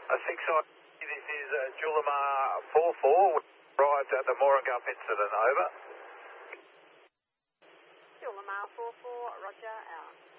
6-side, this is Julimar 44, arrived at the Morangup incident, over. Julimar 44, roger, out.